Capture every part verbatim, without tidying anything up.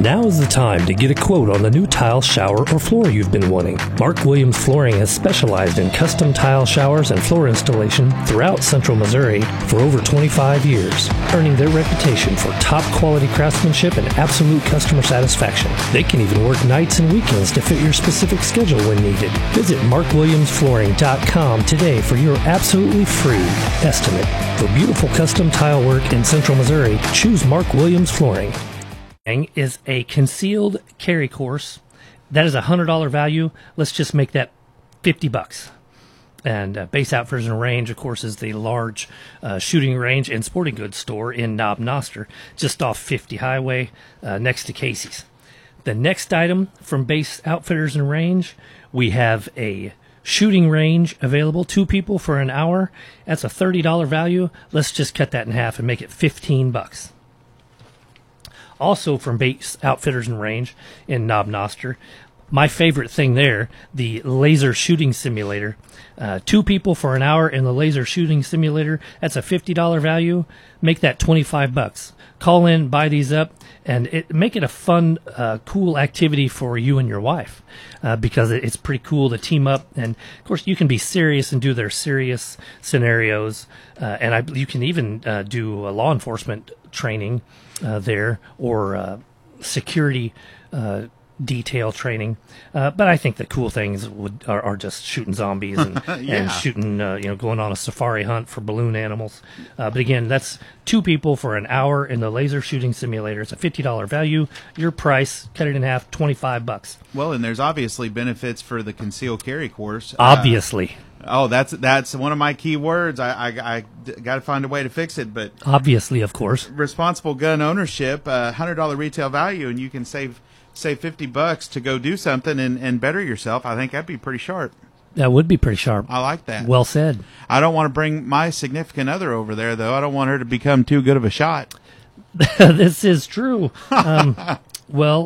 Now is the time to get a quote on the new tile, shower, or floor you've been wanting. Mark Williams Flooring has specialized in custom tile showers and floor installation throughout Central Missouri for over twenty-five years, earning their reputation for top quality craftsmanship and absolute customer satisfaction. They can even work nights and weekends to fit your specific schedule when needed. Visit mark williams flooring dot com today for your absolutely free estimate. For beautiful custom tile work in Central Missouri, choose Mark Williams Flooring. Is a concealed carry course. That is a one hundred dollars value. Let's just make that fifty bucks. And uh, Base Outfitters and Range, of course, is the large uh, shooting range and sporting goods store in Knob Noster, just off fifty Highway, uh, next to Casey's. The next item from Base Outfitters and Range, we have a shooting range available, two people for an hour. That's a thirty dollars value. Let's just cut that in half and make it fifteen bucks. Also from Base Outfitters and Range in Knob Noster, my favorite thing there, the laser shooting simulator. Uh, two people for an hour in the laser shooting simulator. That's a fifty dollars value. Make that twenty-five bucks. Call in, buy these up, and it, make it a fun, uh, cool activity for you and your wife, uh, because it, it's pretty cool to team up. And of course, you can be serious and do their serious scenarios, uh, and I, you can even uh, do a law enforcement training uh, there, or uh, security uh, detail training. Uh, but I think the cool things would are, are just shooting zombies and, yeah. and shooting, uh, you know, going on a safari hunt for balloon animals. Uh, but again, that's two people for an hour in the laser shooting simulator. It's a fifty dollars value. Your price, cut it in half, twenty-five bucks. Well, and there's obviously benefits for the concealed carry course. Obviously. Uh, Oh, that's that's one of my key words. I, I, I got to find a way to fix it. But obviously, of course, responsible gun ownership, a uh, hundred dollar retail value, and you can save save fifty bucks to go do something and, and better yourself. I think that'd be pretty sharp. That would be pretty sharp. I like that. Well said. I don't want to bring my significant other over there, though. I don't want her to become too good of a shot. This is true. Um, well.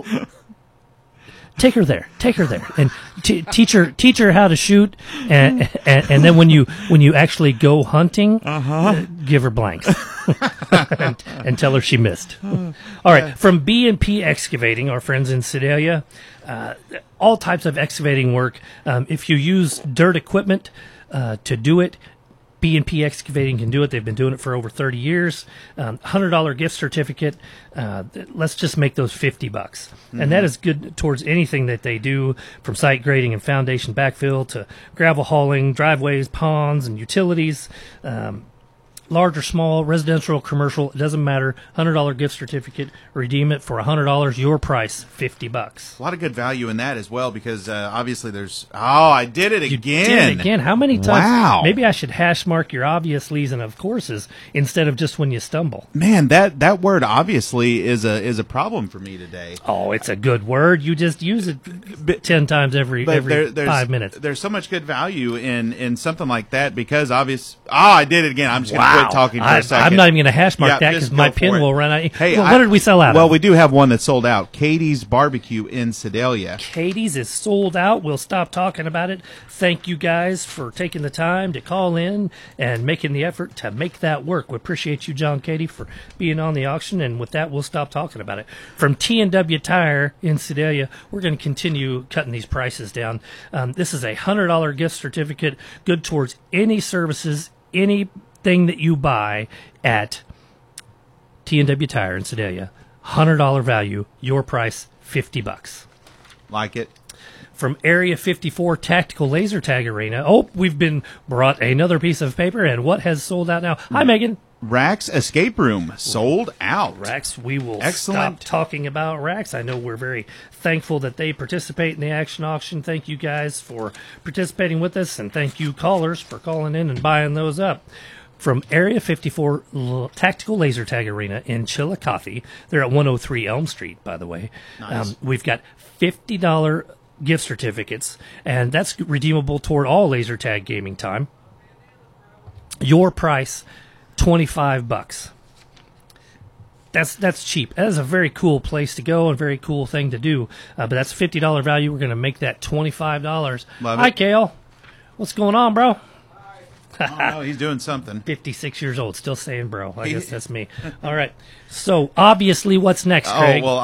Take her there. Take her there, and t- teach her teach her how to shoot, and, and and then when you when you actually go hunting, uh-huh. uh, give her blanks and, and tell her she missed. All right, from B and P Excavating, our friends in Sedalia, uh, all types of excavating work. Um, if you use dirt equipment uh, to do it, B and P Excavating can do it. They've been doing it for over thirty years. Um, one hundred dollars gift certificate. Uh, let's just make those fifty bucks. Mm-hmm. And that is good towards anything that they do, from site grading and foundation backfill to gravel hauling, driveways, ponds, and utilities. Um, large or small, residential, commercial, it doesn't matter. one hundred dollars gift certificate. Redeem it for one hundred dollars. Your price, fifty bucks. A lot of good value in that as well, because uh, obviously there's... Oh, I did it you again. did it again. How many times? Wow. Maybe I should hash mark your obviously's and of courses instead of just when you stumble. Man, that, that word obviously is a is a problem for me today. Oh, it's a good word. You just use it but, ten times every but every there, five minutes. There's so much good value in, in something like that, because obvious... Oh, I did it again. I'm just going to Wow. quit talking for I, a second. I'm not even going to hash mark Yeah, that just because my go for pin it. will run out. Hey, well, I- what did we sell out Well, of? we do have one that's sold out. Katie's Barbecue in Sedalia. Katie's is sold out. We'll stop talking about it. Thank you guys for taking the time to call in and making the effort to make that work. We appreciate you, John Katie, for being on the auction. And with that, we'll stop talking about it. From T and W Tire in Sedalia, we're going to continue cutting these prices down. Um, this is a one hundred dollars gift certificate, good towards any services, anything that you buy at T and W Tire in Sedalia. one hundred dollars value, your price, fifty bucks. Like it. From Area fifty-four Tactical Laser Tag Arena. Oh, we've been brought another piece of paper, and what has sold out now? Hi, Megan. Rack's Escape Room sold out. Racks, we will Excellent. stop talking about Racks. I know we're very thankful that they participate in the action auction. Thank you guys for participating with us, and thank you callers for calling in and buying those up. From Area fifty-four L- Tactical Laser Tag Arena in Chillicothe. They're at one oh three Elm Street, by the way. Nice. Um, we've got fifty dollars gift certificates, and that's redeemable toward all laser tag gaming time. Your price, twenty-five bucks. That's that's cheap. That is a very cool place to go and very cool thing to do. Uh, but that's fifty dollars value. We're going to make that twenty-five dollars. Love it. Hi, Kale. What's going on, bro? Oh, no, he's doing something. fifty-six years old, still saying bro. I guess that's me. All right. So, obviously, what's next, Craig? Oh, well,